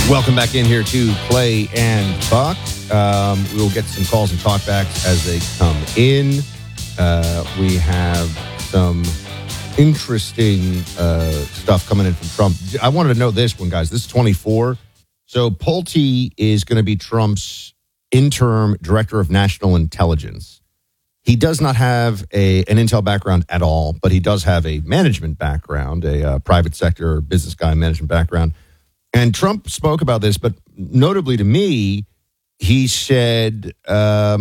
Welcome back in here to Play and Talk. We will get some calls and talkbacks as they come in. We have some interesting stuff coming in from Trump. I wanted to know this one, guys. This is 24. So Pulte is going to be Trump's interim director of national intelligence. He does not have an intel background at all, but he does have a management background, a private sector business guy management background. And Trump spoke about this, but notably to me, he said they're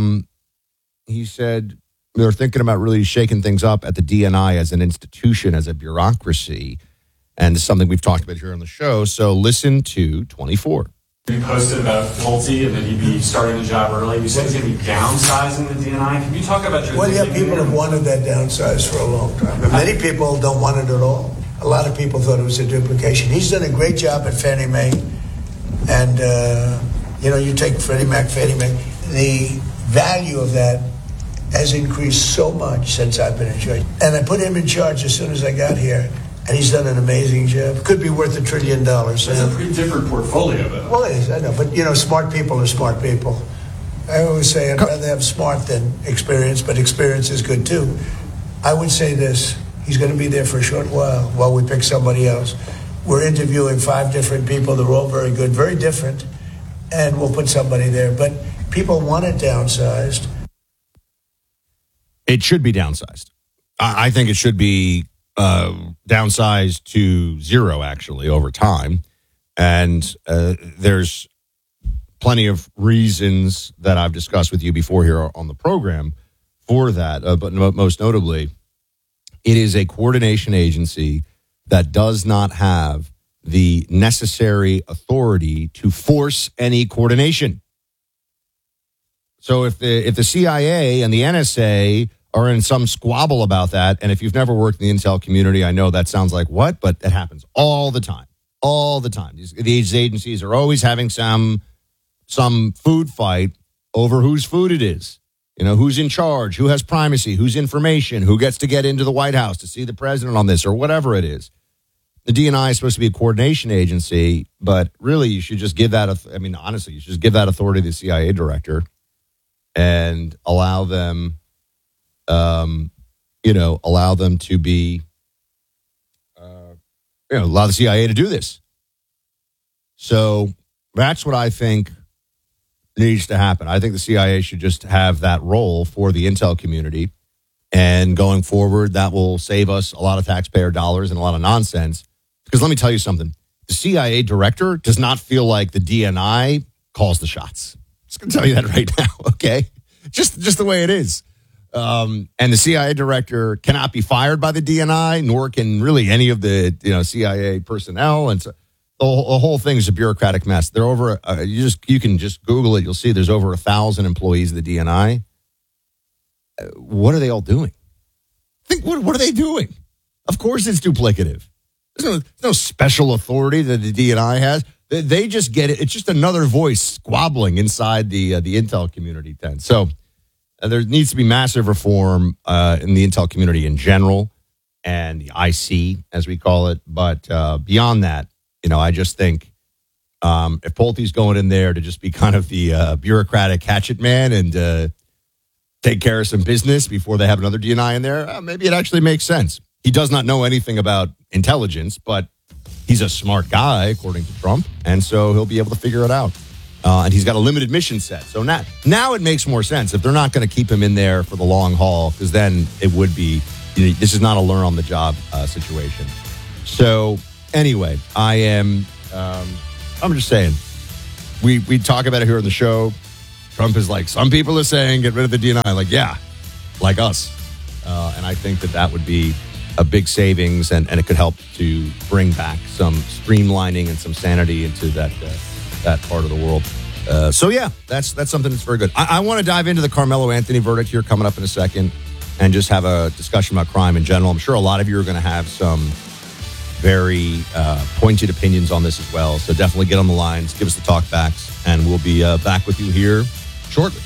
thinking about really shaking things up at the DNI as an institution, as a bureaucracy. And it's something we've talked about here on the show. So listen to 24. You posted about Pulte and that he'd be starting the job early. You said he's going to be downsizing the DNI. Can you talk about your Well, yeah, people have wanted that downsize for a long time. But many people don't want it at all. A lot of people thought it was a duplication. He's done a great job at Fannie Mae. And, you take Freddie Mac, Fannie Mae. The value of that has increased so much since I've been in charge. And I put him in charge as soon as I got here. And he's done an amazing job. Could be worth $1 trillion. It's a pretty different portfolio, though. Well, it is, I know. But, smart people are smart people. I always say I'd rather have smart than experience, but experience is good, too. I would say this. He's going to be there for a short while we pick somebody else. We're interviewing 5 different people. They're all very good, very different. And we'll put somebody there. But people want it downsized. It should be downsized. I think it should be downsized to 0, actually, over time. And there's plenty of reasons that I've discussed with you before here on the program for that. But most notably, it is a coordination agency that does not have the necessary authority to force any coordination. So if the CIA and the NSA are in some squabble about that, and if you've never worked in the intel community, I know that sounds like what, but it happens all the time. All the time. These agencies are always having some food fight over whose food it is. Who's in charge, who has primacy, whose information, who gets to get into the White House to see the president on this or whatever it is. The DNI is supposed to be a coordination agency, but really you should just give that, honestly, you should just give that authority to the CIA director and allow them, allow them to be, allow the CIA to do this. So that's what I think needs to happen. I think the CIA should just have that role for the intel community. And going forward, that will save us a lot of taxpayer dollars and a lot of nonsense. Because let me tell you something. The CIA director does not feel like the DNI calls the shots. Just going to tell you that right now, okay? Just the way it is. And the CIA director cannot be fired by the DNI, nor can really any of the CIA personnel. And so the whole thing is a bureaucratic mess. They're over. You can just Google it. You'll see there's over 1,000 employees of the DNI. What are they all doing? What are they doing? Of course, it's duplicative. There's no special authority that the DNI has. They just get it. It's just another voice squabbling inside the intel community. Then, so there needs to be massive reform in the intel community in general, and the IC as we call it. But beyond that. I just think if Pulte's going in there to just be kind of the bureaucratic hatchet man and take care of some business before they have another DNI in there, maybe it actually makes sense. He does not know anything about intelligence, but he's a smart guy, according to Trump, and so he'll be able to figure it out. And he's got a limited mission set. So now it makes more sense if they're not going to keep him in there for the long haul, because then it would be, this is not a learn-on-the-job situation. So... Anyway, I'm just saying, we talk about it here on the show. Trump is like, some people are saying, get rid of the DNI. Like, yeah, like us. And I think that would be a big savings, and it could help to bring back some streamlining and some sanity into that part of the world. So, yeah, that's something that's very good. I want to dive into the Carmelo Anthony verdict here coming up in a second and just have a discussion about crime in general. I'm sure a lot of you are going to have some very pointed opinions on this as well. So definitely get on the lines, give us the talkbacks, and we'll be back with you here shortly.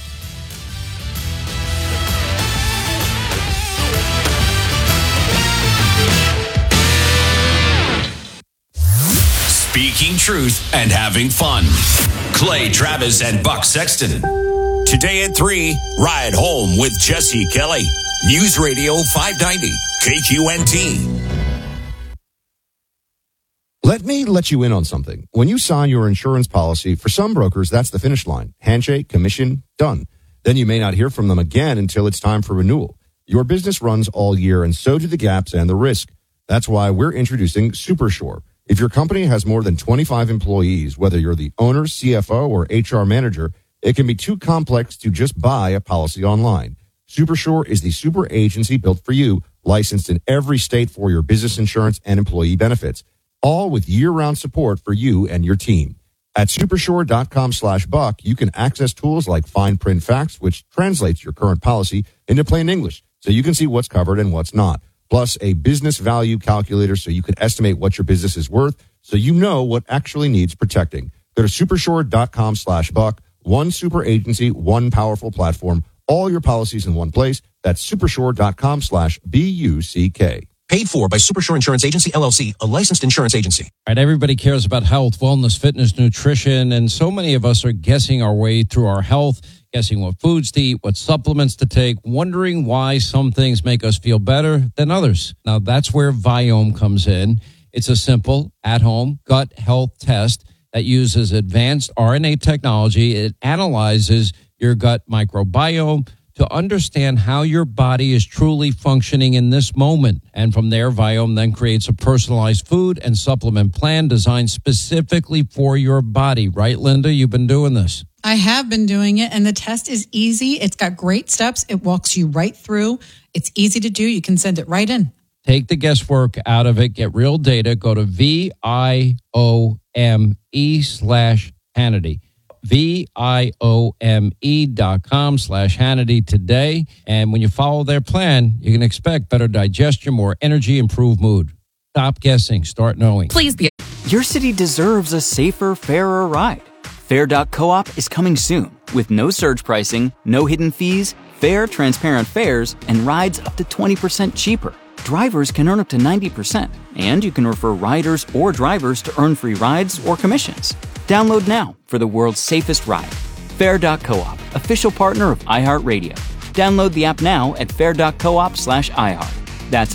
speaking truth and having fun. Clay Travis and Buck Sexton. Today at 3, Ride Home with Jesse Kelly. News Radio 590, KQNT. Let me let you in on something. When you sign your insurance policy, for some brokers, that's the finish line. Handshake, commission, done. Then you may not hear from them again until it's time for renewal. Your business runs all year, and so do the gaps and the risk. That's why we're introducing SuperSure. If your company has more than 25 employees, whether you're the owner, CFO, or HR manager, it can be too complex to just buy a policy online. SuperSure is the super agency built for you, licensed in every state for your business insurance and employee benefits, all with year-round support for you and your team. At supersure.com/buck, you can access tools like fine print facts, which translates your current policy into plain English, so you can see what's covered and what's not. Plus a business value calculator so you can estimate what your business is worth, so you know what actually needs protecting. Go to supersure.com/buck. One super agency, one powerful platform, all your policies in one place. That's supersure.com/BUCK. Paid for by Supersure Insurance Agency, LLC, a licensed insurance agency. All right, everybody cares about health, wellness, fitness, nutrition, and so many of us are guessing our way through our health, guessing what foods to eat, what supplements to take, wondering why some things make us feel better than others. Now, that's where Viome comes in. It's a simple, at-home gut health test that uses advanced RNA technology. It analyzes your gut microbiome to understand how your body is truly functioning in this moment. And from there, Viome then creates a personalized food and supplement plan designed specifically for your body. Right, Linda? You've been doing this. I have been doing it, and the test is easy. It's got great steps. It walks you right through. It's easy to do. You can send it right in. Take the guesswork out of it. Get real data. Go to VIOME/Hannity. VIOME.com/Hannity today. And when you follow their plan, you can expect better digestion, more energy, improved mood. Stop guessing. Start knowing. Please be. Your city deserves a safer, fairer ride. Fair.coop is coming soon with no surge pricing, no hidden fees, fair, transparent fares, and rides up to 20% cheaper. Drivers can earn up to 90%, and you can refer riders or drivers to earn free rides or commissions. Download now for the world's safest ride. Fair.coop, official partner of iHeartRadio. Download the app now at fair.coop/iHeart. That's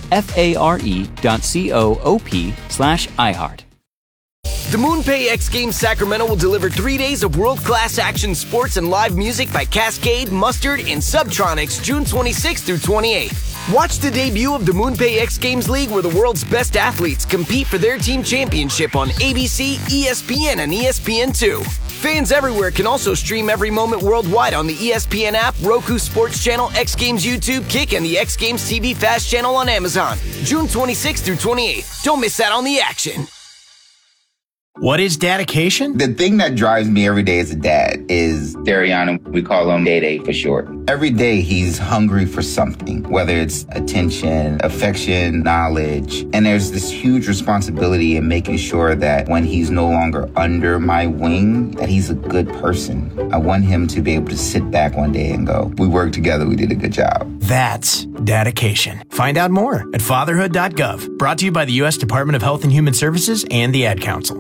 FARE.coop/iHeart. The MoonPay X Games Sacramento will deliver 3 days of world-class action sports and live music by Cascade, Mustard, and Subtronics June 26th through 28th. Watch the debut of the MoonPay X Games League, where the world's best athletes compete for their team championship on ABC, ESPN, and ESPN2. Fans everywhere can also stream every moment worldwide on the ESPN app, Roku Sports Channel, X Games YouTube, Kick, and the X Games TV Fast Channel on Amazon. June 26th through 28th. Don't miss out on the action. What is dedication? The thing that drives me every day as a dad is Dariana. We call him Day-Day for short. Every day he's hungry for something, whether it's attention, affection, knowledge. And there's this huge responsibility in making sure that when he's no longer under my wing, that he's a good person. I want him to be able to sit back one day and go, we worked together, we did a good job. That's dedication. Find out more at fatherhood.gov. Brought to you by the U.S. Department of Health and Human Services and the Ad Council.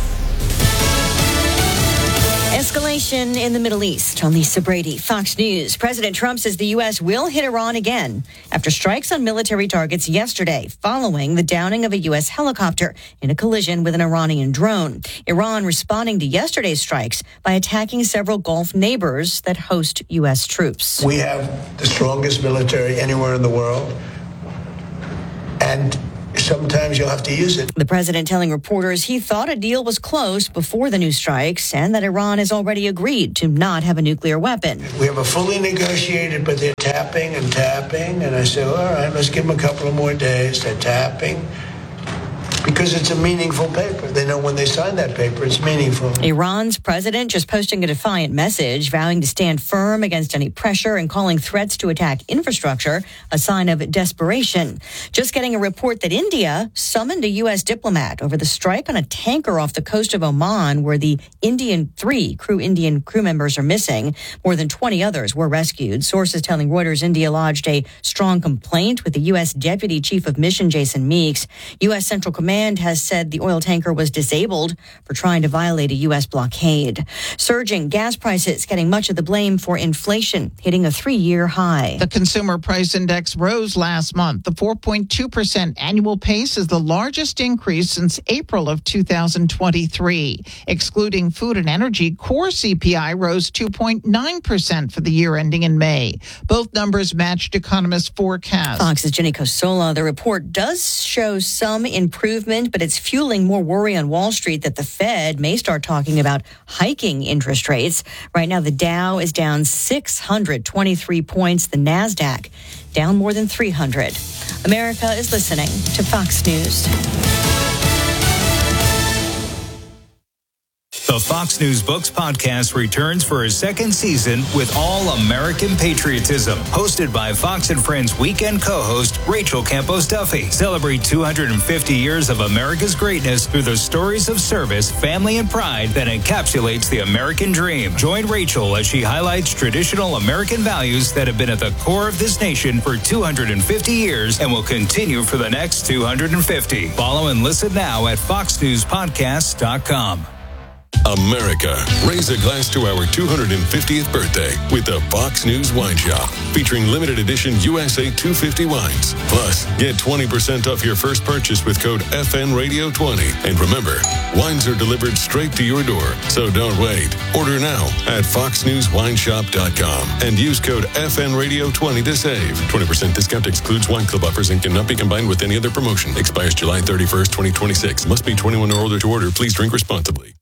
Escalation in the Middle East. On Lisa Brady, Fox News. President Trump says the U.S. will hit Iran again after strikes on military targets yesterday, following the downing of a U.S. helicopter in a collision with an Iranian drone. Iran responding to yesterday's strikes by attacking several Gulf neighbors that host U.S. troops. We have the strongest military anywhere in the world, and sometimes you'll have to use it. The president telling reporters he thought a deal was close before the new strikes and that Iran has already agreed to not have a nuclear weapon. We have a fully negotiated, but they're tapping and tapping. And I said, all right, let's give them a couple of more days. They're tapping because it's a meaningful paper. They know when they sign that paper, it's meaningful. Iran's president just posting a defiant message, vowing to stand firm against any pressure and calling threats to attack infrastructure a sign of desperation. Just getting a report that India summoned a U.S. diplomat over the strike on a tanker off the coast of Oman, where the three Indian crew members are missing. More than 20 others were rescued. Sources telling Reuters India lodged a strong complaint with the U.S. Deputy Chief of Mission, Jason Meeks. U.S. Central Command has said the oil tanker was disabled labeled for trying to violate a U.S. blockade. Surging gas prices getting much of the blame for inflation, hitting a 3-year high. The Consumer Price Index rose last month. The 4.2% annual pace is the largest increase since April of 2023. Excluding food and energy, core CPI rose 2.9% for the year ending in May. Both numbers matched economists' forecasts. Fox's Jenny Cosola. The report does show some improvement, but it's fueling more worry on Wall Street that the Fed may start talking about hiking interest rates. Right now, the Dow is down 623 points. The NASDAQ down more than 300. America is listening to Fox News. The Fox News Books podcast returns for a second season with all American patriotism. Hosted by Fox and Friends weekend co-host Rachel Campos Duffy. Celebrate 250 years of America's greatness through the stories of service, family, and pride that encapsulates the American dream. Join Rachel as she highlights traditional American values that have been at the core of this nation for 250 years and will continue for the next 250. Follow and listen now at foxnewspodcast.com. America, raise a glass to our 250th birthday with the Fox News Wine Shop, featuring limited edition USA 250 wines. Plus, get 20% off your first purchase with code FNRadio20. And remember, wines are delivered straight to your door, so don't wait. Order now at foxnewswineshop.com and use code FNRadio20 to save. 20% discount excludes wine club offers and cannot be combined with any other promotion. Expires July 31st, 2026. Must be 21 or older to order. Please drink responsibly.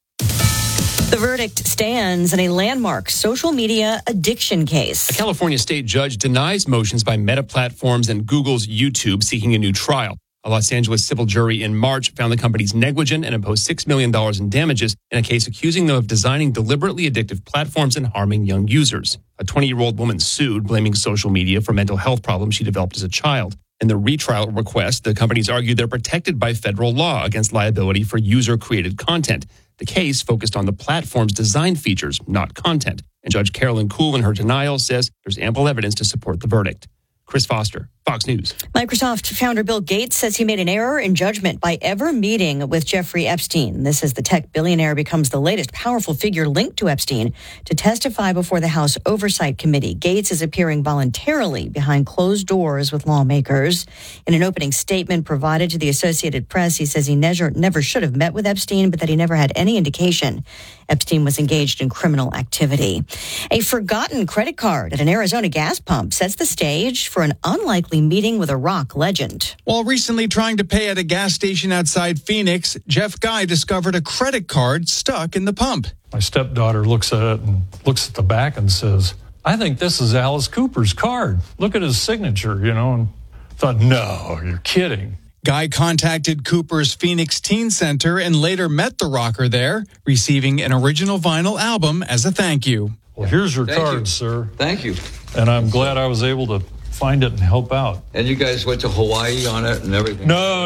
The verdict stands in a landmark social media addiction case. A California state judge denies motions by Meta Platforms and Google's YouTube seeking a new trial. A Los Angeles civil jury in March found the companies negligent and imposed $6 million in damages in a case accusing them of designing deliberately addictive platforms and harming young users. A 20-year-old woman sued, blaming social media for mental health problems she developed as a child. In the retrial request, the companies argued they're protected by federal law against liability for user-created content. The case focused on the platform's design features, not content. And Judge Carolyn Kuhl, in her denial, says there's ample evidence to support the verdict. Chris Foster, Fox News. Microsoft founder Bill Gates says he made an error in judgment by ever meeting with Jeffrey Epstein. This as the tech billionaire becomes the latest powerful figure linked to Epstein to testify before the House Oversight Committee. Gates is appearing voluntarily behind closed doors with lawmakers. In an opening statement provided to the Associated Press, he says he never should have met with Epstein, but that he never had any indication Epstein was engaged in criminal activity. A forgotten credit card at an Arizona gas pump sets the stage for an unlikely meeting with a rock legend. While recently trying to pay at a gas station outside Phoenix, Jeff Guy discovered a credit card stuck in the pump. My stepdaughter looks at it and looks at the back and says, I think this is Alice Cooper's card. Look at his signature, and thought, no, you're kidding. Guy contacted Cooper's Phoenix Teen Center and later met the rocker there, receiving an original vinyl album as a thank you. Well, here's your card, sir. Thank you. And I'm glad I was able to find it and help out. And you guys went to Hawaii on it and everything? No.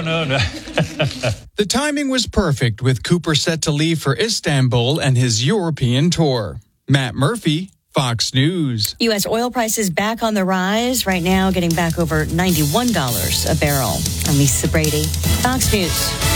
The timing was perfect, with Cooper set to leave for Istanbul and his European tour. Matt Murphy, Fox News. U.S. oil prices back on the rise, right now getting back over $91 a barrel. I'm Lisa Brady, Fox News.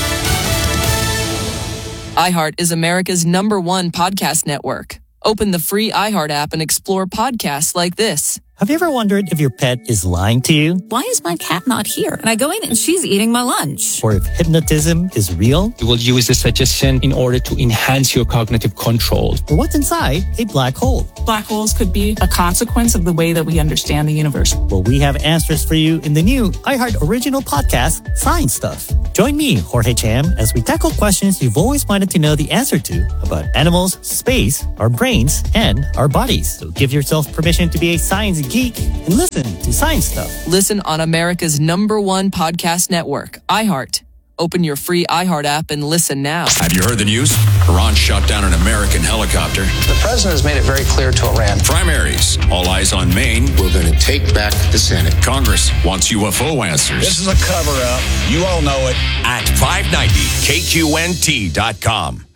iHeart is America's #1 podcast network. Open the free iHeart app and explore podcasts like this. Have you ever wondered if your pet is lying to you? Why is my cat not here? And I go in and she's eating my lunch. Or if hypnotism is real? You will use the suggestion in order to enhance your cognitive control. Or what's inside a black hole? Black holes could be a consequence of the way that we understand the universe. Well, we have answers for you in the new iHeart original podcast, Science Stuff. Join me, Jorge Cham, as we tackle questions you've always wanted to know the answer to about animals, space, our brains, and our bodies. So give yourself permission to be a science geek and listen to Science Stuff. Listen on America's #1 podcast network, iHeart. Open your free iHeart app and listen now. Have you heard the news? Iran shot down an American helicopter. The president has made it very clear to Iran. Primaries. All eyes on Maine. We're going to take back the Senate. Congress wants UFO answers. This is a cover-up. You all know it. At 590KQNT.com.